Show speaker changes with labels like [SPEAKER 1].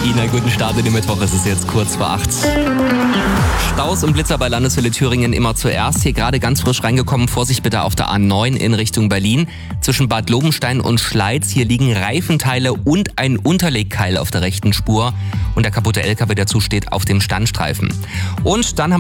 [SPEAKER 1] Ihnen einen guten Start in den Mittwoch. Es ist jetzt kurz vor 8. Staus und Blitzer bei Landeshölle Thüringen immer zuerst. Hier gerade ganz frisch reingekommen. Vorsicht bitte auf der A9 in Richtung Berlin. Zwischen Bad Lobenstein und Schleiz. Hier liegen Reifenteile und ein Unterlegkeil auf der rechten Spur. Und der kaputte LKW dazu steht auf dem Standstreifen. Und dann haben